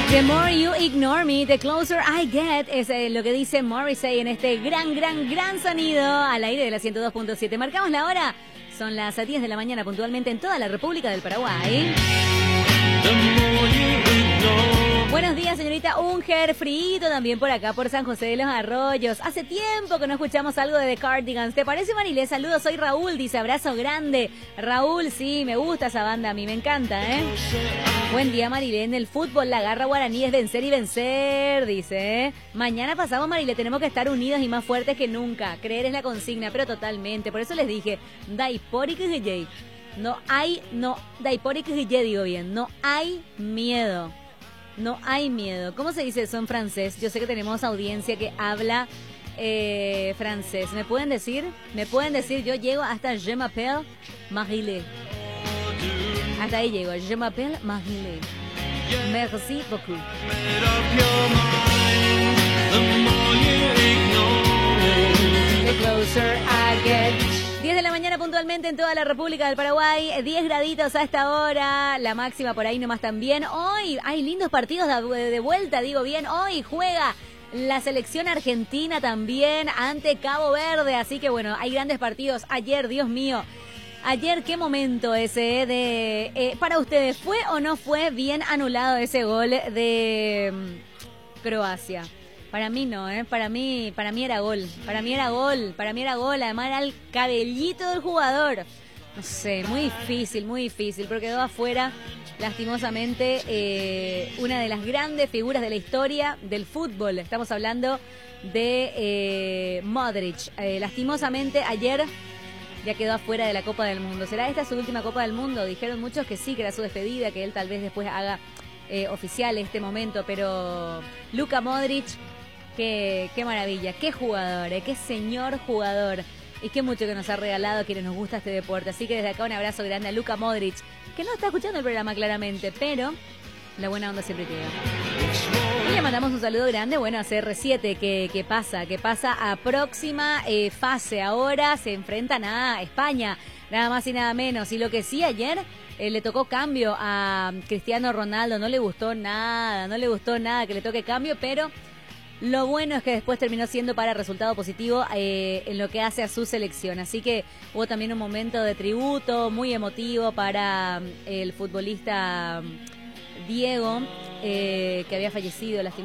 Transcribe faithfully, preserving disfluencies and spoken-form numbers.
The more you ignore me, the closer I get, es eh, lo que dice Morrissey en este gran, gran, gran sonido al aire de la ciento dos punto siete. Marcamos la hora, son las diez de la mañana puntualmente en toda la República del Paraguay. Buenos días, señorita Unger, frío también por acá, por San José de los Arroyos. Hace tiempo que no escuchamos algo de The Cardigans. ¿Te parece, Marilé? Saludos, soy Raúl, dice, abrazo grande. Raúl, sí, me gusta esa banda, a mí me encanta, ¿eh? Buen día, Marilé. En el fútbol, la garra guaraní es vencer y vencer, dice, ¿eh? Mañana pasamos, Marilé, tenemos que estar unidos y más fuertes que nunca. Creer es la consigna, pero totalmente. Por eso les dije, Daiporic y G J. No hay, no, Daiporic y G J, digo bien, no hay miedo. No hay miedo. ¿Cómo se dice eso en francés? Yo sé que tenemos audiencia que habla eh, francés. ¿Me pueden decir? ¿Me pueden decir? Yo llego hasta Je m'appelle Marilé. Hasta ahí llego. Je m'appelle Marilé. Merci beaucoup. The closer I get. diez de la mañana puntualmente en toda la República del Paraguay, diez graditos a esta hora, la máxima por ahí nomás también. Hoy hay lindos partidos de, de vuelta, digo bien, hoy juega la selección argentina también ante Cabo Verde, así que bueno, hay grandes partidos. Ayer, Dios mío, ayer qué momento ese de... Eh, para ustedes, ¿fue o no fue bien anulado ese gol de um, Croacia? Para mí no, ¿eh? Para mí, para mí era gol. Para mí era gol. Para mí era gol. Además era el cabellito del jugador. No sé, muy difícil, muy difícil. Pero quedó afuera, lastimosamente, eh, una de las grandes figuras de la historia del fútbol. Estamos hablando de eh, Modric. Eh, lastimosamente, ayer ya quedó afuera de la Copa del Mundo. ¿Será esta su última Copa del Mundo? Dijeron muchos que sí, que era su despedida, que él tal vez después haga eh, oficial este momento. Pero Luka Modric... Qué, qué maravilla, qué jugador, eh, qué señor jugador. Y qué mucho que nos ha regalado a quienes nos gusta este deporte. Así que desde acá un abrazo grande a Luka Modric, que no está escuchando el programa claramente, pero la buena onda siempre llega. Y le mandamos un saludo grande, bueno, a C R siete, que, que pasa, que pasa a próxima eh, fase. Ahora se enfrentan a España, nada más y nada menos. Y lo que sí, ayer eh, le tocó cambio a Cristiano Ronaldo. No le gustó nada, no le gustó nada que le toque cambio, pero... lo bueno es que después terminó siendo para resultado positivo eh, en lo que hace a su selección. Así que hubo también un momento de tributo muy emotivo para el futbolista Diego, eh, que había fallecido lastimosamente.